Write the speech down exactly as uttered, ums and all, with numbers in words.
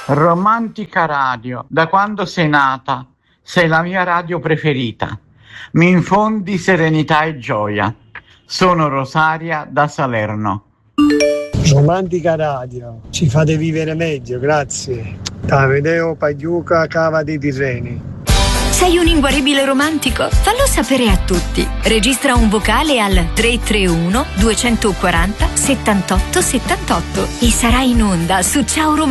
Romantica radio, da quando sei nata, sei la mia radio preferita. Mi infondi serenità e gioia. Sono Rosaria da Salerno. Romantica radio, ci fate vivere meglio, grazie. Tavedeo Pagliuca, Cava dei Tirreni. Sei un inguaribile romantico? Fallo sapere a tutti. Registra un vocale al tre tre uno due quattro zero settantotto settantotto e sarai in onda su Ciao Romantico.